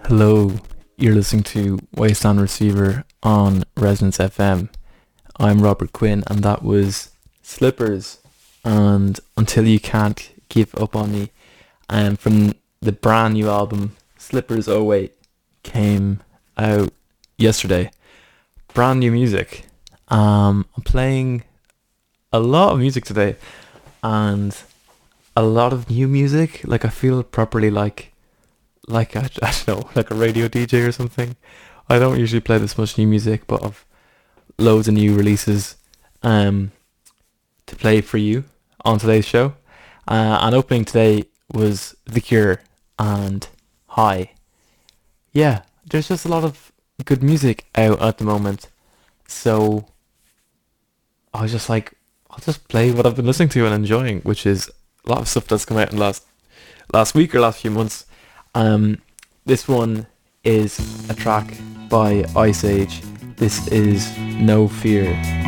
Hello, you're listening to Wasteland Receiver on Resonance FM. I'm Robert Quinn, and that was Slippers and Until You Can't Give Up On Me. And from the brand new album Slippers Oh Wait came out yesterday. Brand new music. I'm playing a lot of music today, and a lot of new music. Like I feel properly I don't know, like a radio DJ or something. I don't usually play this much new music, but I've loads of new releases um to play for you on today's show. And opening today was The Cure and High. Yeah, there's just a lot of good music out at the moment. So I was just like, I'll just play what I've been listening to and enjoying, which is a lot of stuff that's come out in last week or last few months. This one is a track by Ice Age. This is No Fear.